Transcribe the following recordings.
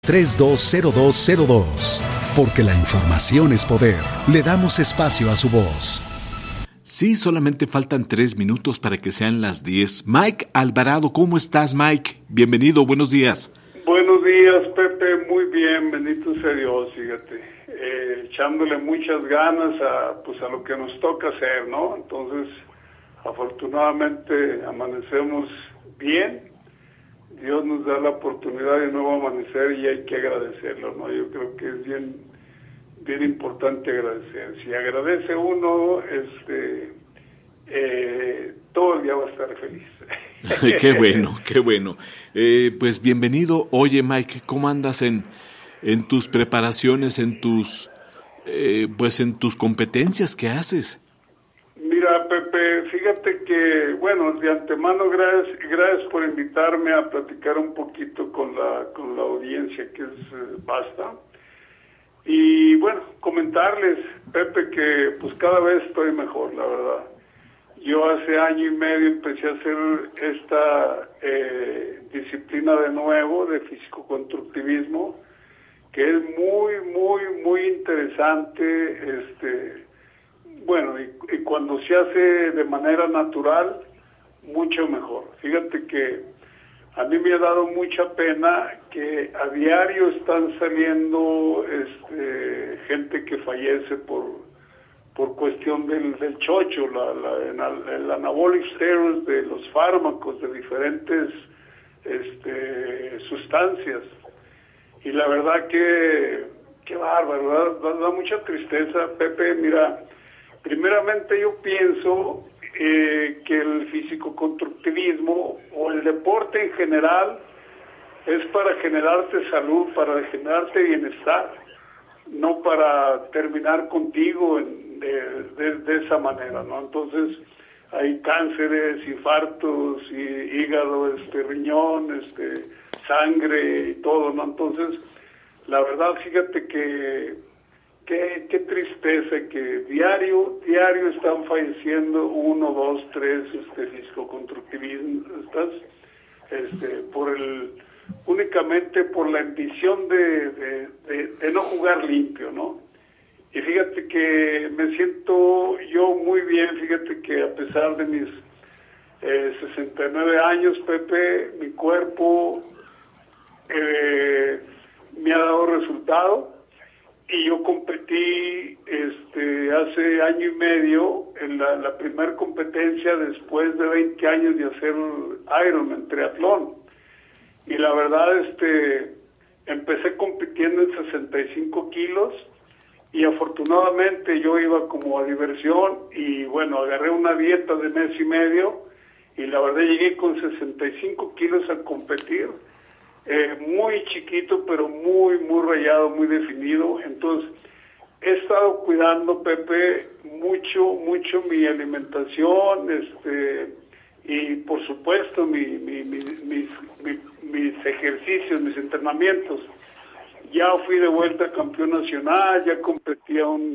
320202. Porque la información es poder. Le damos espacio a su voz. Sí, solamente faltan 3 minutos para que sean las 10. Mike Alvarado, ¿cómo estás, Mike? Bienvenido, buenos días. Buenos días, Pepe, muy bien, bendito sea Dios, fíjate. Echándole muchas ganas a lo que nos toca hacer, ¿no? Entonces, afortunadamente amanecemos bien. Dios nos da la oportunidad de nuevo amanecer y hay que agradecerlo, ¿no? Yo creo que es bien importante agradecer. Si agradece uno, todo el día va a estar feliz. Qué bueno, qué bueno. Pues bienvenido. Oye, Mike, ¿cómo andas en tus preparaciones, en tus competencias que haces? Mira, Pepe, fíjate que, bueno, de antemano gracias por invitarme a platicar un poquito con la audiencia que es vasta. Y bueno, comentarles, Pepe, que pues cada vez estoy mejor, la verdad. Yo hace año y medio empecé a hacer esta disciplina de nuevo, de físico-constructivismo, que es muy interesante, bueno, y cuando se hace de manera natural, mucho mejor. Fíjate que a mí me ha dado mucha pena que a diario están saliendo gente que fallece por cuestión del chocho, el anabolic steroids, de los fármacos, de diferentes sustancias. Y la verdad que bárbaro, da mucha tristeza, Pepe. Mira, primeramente yo pienso que el físico-constructivismo o el deporte en general es para generarte salud, para generarte bienestar, no para terminar contigo de esa manera, ¿no? Entonces hay cánceres, infartos, hígado, riñón, sangre y todo, ¿no? Entonces, la verdad, fíjate que qué tristeza que diario están falleciendo 1, 2, 3 físico-constructivistas únicamente por la ambición de no jugar limpio, ¿no? Y fíjate que me siento yo muy bien, fíjate que a pesar de mis 69 años, Pepe, mi cuerpo me ha dado resultado. Y yo competí hace año y medio en la primera competencia después de 20 años de hacer Ironman, triatlón. Y la verdad, empecé compitiendo en 65 kilos y afortunadamente yo iba como a diversión y bueno, agarré una dieta de mes y medio y la verdad llegué con 65 kilos a competir. Muy chiquito, pero muy rayado, muy definido. Entonces, he estado cuidando, Pepe, mucho mi alimentación, y por supuesto mis ejercicios, mis entrenamientos. Ya fui de vuelta campeón nacional, ya competí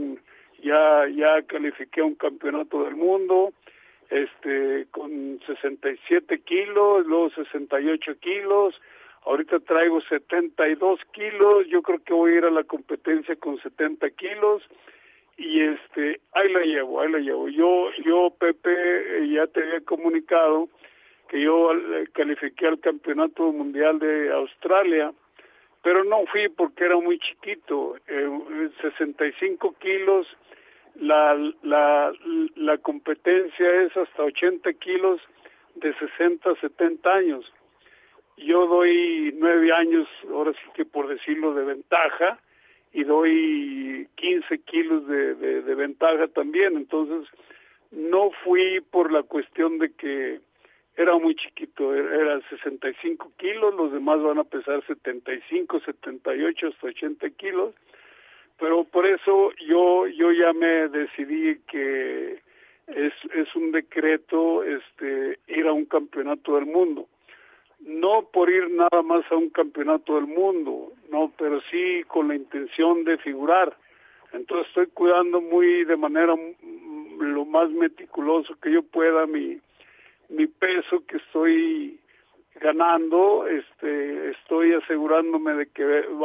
ya califiqué a un campeonato del mundo, con 67 kilos, luego 68 kilos. Ahorita traigo 72 kilos, yo creo que voy a ir a la competencia con 70 kilos y ahí la llevo. Yo, Pepe, ya te había comunicado que yo califiqué al Campeonato Mundial de Australia, pero no fui porque era muy chiquito, 65 kilos, la competencia es hasta 80 kilos de 60 a 70 años. Yo doy 9 años, ahora sí que por decirlo, de ventaja, y doy 15 kilos de ventaja también. Entonces, no fui por la cuestión de que era muy chiquito, era 65 kilos, los demás van a pesar 75, 78, hasta 80 kilos. Pero por eso yo ya me decidí que es un decreto ir a un campeonato del mundo. No por ir nada más a un campeonato del mundo, no, pero sí con la intención de figurar. Entonces estoy cuidando de manera lo más meticuloso que yo pueda mi peso que estoy ganando, estoy asegurándome de que